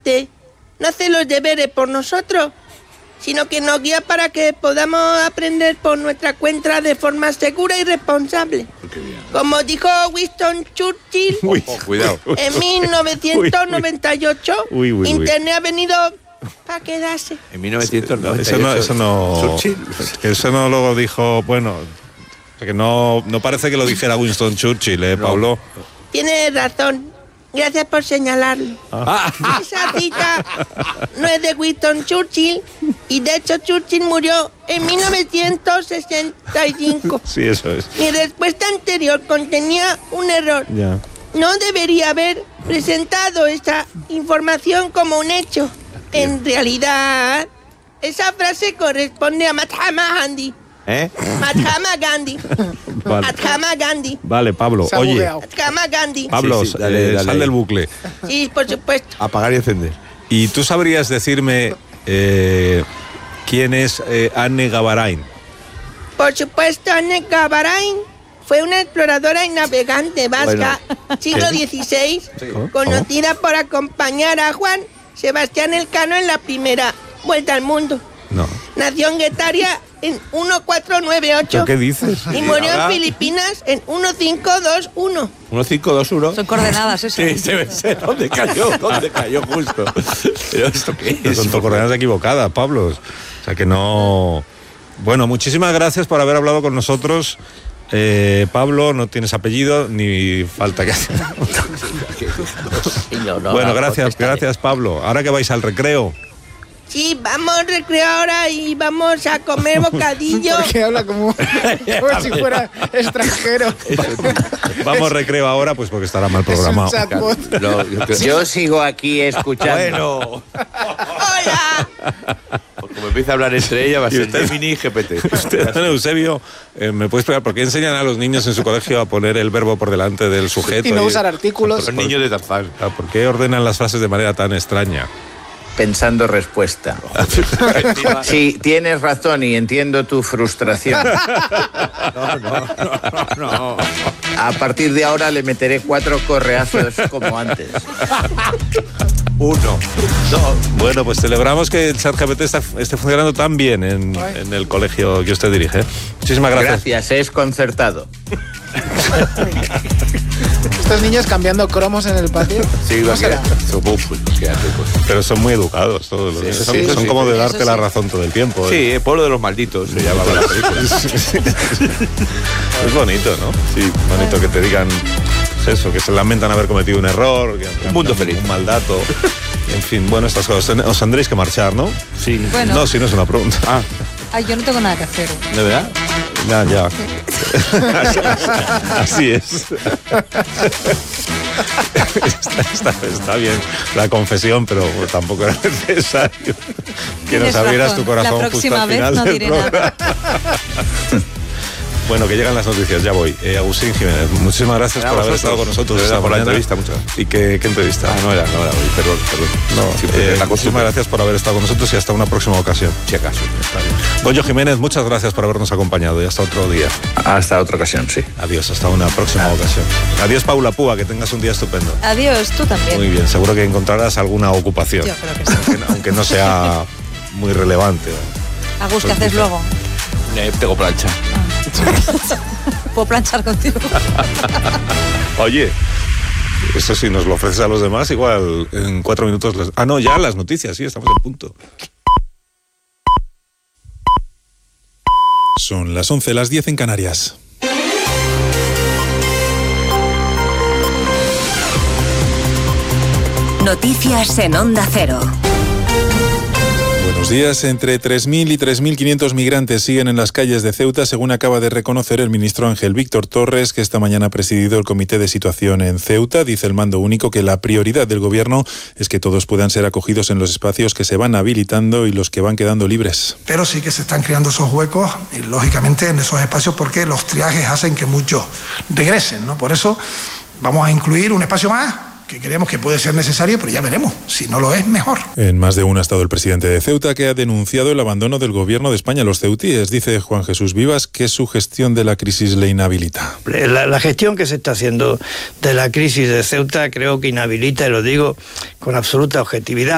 no hace los deberes por nosotros, sino que nos guía para que podamos aprender por nuestra cuenta de forma segura y responsable. Como dijo Winston Churchill, cuidado. En 1998, Internet ha venido para quedarse. En 1998. Eso no lo dijo, bueno, que no parece que lo dijera Winston Churchill, Pablo. Tienes razón. Gracias por señalarlo. Esa cita no es de Winston Churchill, y de hecho Churchill murió en 1965. Sí, eso es. Mi respuesta anterior contenía un error. Ya. No debería haber presentado esta información como un hecho. En realidad, esa frase corresponde a Mahatma Gandhi. Mahatma Gandhi. Vale. Mahatma Gandhi. Vale, Pablo, oye. Mahatma Gandhi. Pablo, Sí, dale sal del bucle. Sí, por supuesto. Apagar y encender. ¿Y tú sabrías decirme quién es Anne Gavarain? Por supuesto, Anne Gavarain fue una exploradora y navegante vasca, siglo XVI, conocida por acompañar a Juan Sebastián Elcano en la primera vuelta al mundo. No. Nació en Guetaria en 1498. ¿Qué dices? Y murió en Filipinas en 1521. 1521. Son coordenadas, eso. Sí, se ve dónde cayó justo. Pero ¿esto qué es? Son coordenadas equivocadas, Pablo. O sea que no... Bueno, muchísimas gracias por haber hablado con nosotros. Pablo, no tienes apellido ni falta que hacer. Bueno, gracias Pablo. Ahora que vais al recreo. Sí, vamos al recreo ahora y vamos a comer bocadillo. Porque habla como si fuera extranjero. Vamos al recreo ahora, pues porque estará mal programado. Es un chatbot. Yo sigo aquí escuchando. ¡Hola! Como empieza a hablar entre ellas, va a ser Gemini y GPT. Usted, don Eusebio, ¿me puede explicar por qué enseñan a los niños en su colegio a poner el verbo por delante del sujeto? Y no usar artículos. Los niños de Tarzán. ¿Por qué ordenan las frases de manera tan extraña? Pensando respuesta. Sí, tienes razón y entiendo tu frustración. No. A partir de ahora le meteré 4 correazos como antes. 1, 2. Bueno, pues celebramos que el ChatGPT esté funcionando tan bien en el colegio que usted dirige. Muchísimas gracias. Gracias, es concertado. Estos niños cambiando cromos en el patio. Sí, va a quedar. Pero son muy educados todos los niños. Son como de darte la razón todo el tiempo. Sí, Pueblo de los Malditos se llama la película. Es bonito, ¿no? Sí, bonito que te digan pues eso, que se lamentan haber cometido un error, que un mundo feliz, un mal dato. En fin, bueno, estas cosas. Os tendréis que marchar, ¿no? Sí. Bueno. No, si no es una pregunta. Ay, yo no tengo nada que hacer. ¿De verdad? Ya. Así es. Está bien la confesión, pero tampoco era necesario que nos abrieras tu corazón justo al final no del diré programa. Bueno, que llegan las noticias, ya voy. Agustín Jiménez, muchísimas gracias por haber estado con nosotros esta por la mañana. entrevista, muchas gracias. ¿Y qué entrevista? No era hoy, perdón. No, muchísimas gracias por haber estado con nosotros y hasta una próxima ocasión. Si acaso. Está bien. Goyo Jiménez, muchas gracias por habernos acompañado y hasta otro día. Hasta otra ocasión, sí. Adiós, hasta una próxima ocasión. Adiós, Paula Púa, que tengas un día estupendo. Adiós, tú también. Muy bien, seguro que encontrarás alguna ocupación. Yo creo que sí. Aunque no sea muy relevante. Agus, ¿qué haces luego? Tengo plancha. Puedo planchar contigo. Oye, eso sí, nos lo ofreces a los demás, igual en 4 minutos... ya las noticias, sí, estamos en punto. Son las 11, las 10 en Canarias. Noticias en Onda Cero. Buenos días. Entre 3.000 y 3.500 migrantes siguen en las calles de Ceuta, según acaba de reconocer el ministro Ángel Víctor Torres, que esta mañana ha presidido el Comité de Situación en Ceuta. Dice el mando único que la prioridad del gobierno es que todos puedan ser acogidos en los espacios que se van habilitando y los que van quedando libres. Pero sí que se están creando esos huecos, y lógicamente en esos espacios, porque los triajes hacen que muchos regresen, ¿no? Por eso vamos a incluir un espacio más, que creemos que puede ser necesario, pero ya veremos. Si no lo es, mejor. En más de uno ha estado el presidente de Ceuta, que ha denunciado el abandono del gobierno de España a los ceutíes. Dice Juan Jesús Vivas que su gestión de la crisis le inhabilita. La gestión que se está haciendo de la crisis de Ceuta creo que inhabilita, y lo digo con absoluta objetividad.